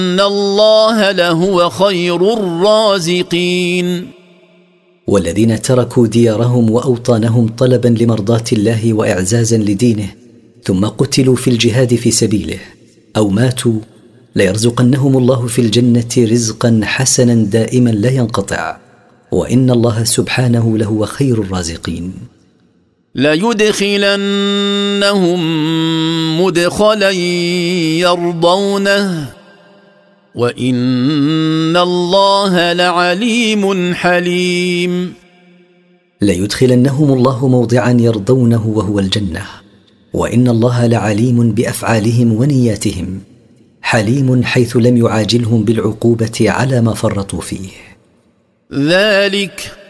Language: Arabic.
الله لهو خير الرازقين. والذين تركوا ديارهم وأوطانهم طلبا لمرضاة الله وإعزازا لدينه ثم قتلوا في الجهاد في سبيله أو ماتوا ليرزقنهم الله في الجنة رزقا حسنا دائما لا ينقطع، وإن الله سبحانه لهو خير الرازقين. ليدخلنهم مدخلا يرضونه وإن الله لعليم حليم. ليدخلنهم الله موضعا يرضونه وهو الجنة، وإن الله لعليم بأفعالهم ونياتهم، حليم حيث لم يعاجلهم بالعقوبة على ما فرطوا فيه. ذلك